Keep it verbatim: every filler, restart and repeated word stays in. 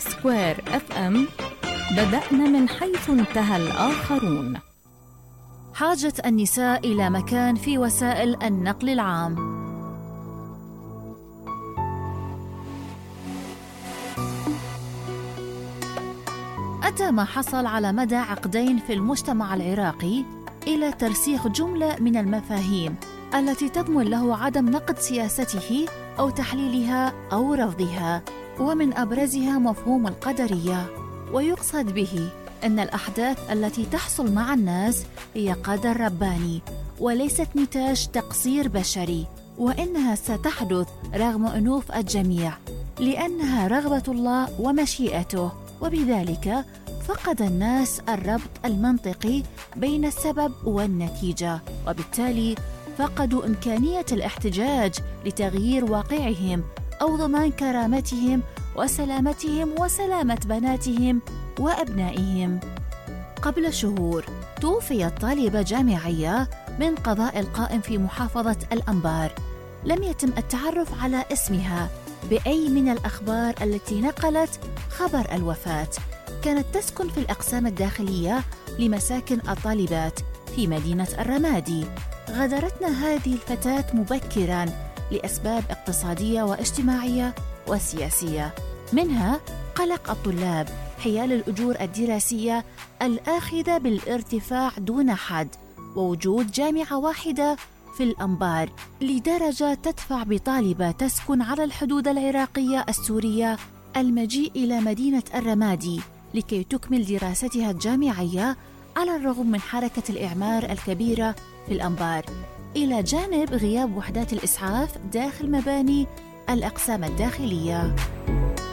سكوير اف ام. بدأنا من حيث انتهى الآخرون. حاجة النساء إلى مكان في وسائل النقل العام. أتى ما حصل على مدى عقدين في المجتمع العراقي إلى ترسيخ جملة من المفاهيم التي تضمن له عدم نقد سياسته أو تحليلها أو رفضها، ومن أبرزها مفهوم القدرية. ويقصد به أن الأحداث التي تحصل مع الناس هي قدر رباني وليست نتاج تقصير بشري، وإنها ستحدث رغم أنوف الجميع لأنها رغبة الله ومشيئته. وبذلك فقد الناس الربط المنطقي بين السبب والنتيجة، وبالتالي فقدوا إمكانية الاحتجاج لتغيير واقعهم أو ضمان كرامتهم وسلامتهم وسلامة بناتهم وأبنائهم. قبل شهور توفيت طالبة جامعية من قضاء القائم في محافظة الأنبار. لم يتم التعرف على اسمها بأي من الأخبار التي نقلت خبر الوفاة. كانت تسكن في الأقسام الداخلية لمساكن الطالبات في مدينة الرمادي. غادرتنا هذه الفتاة مبكراً لأسباب اقتصادية واجتماعية وسياسية، منها قلق الطلاب حيال الأجور الدراسية الآخذة بالارتفاع دون حد، ووجود جامعة واحدة في الأنبار، لدرجة تدفع بطالبة تسكن على الحدود العراقية السورية المجيء إلى مدينة الرمادي لكي تكمل دراستها الجامعية على الرغم من حركة الإعمار الكبيرة في الأنبار، إلى جانب غياب وحدات الإسعاف داخل مباني الأقسام الداخلية.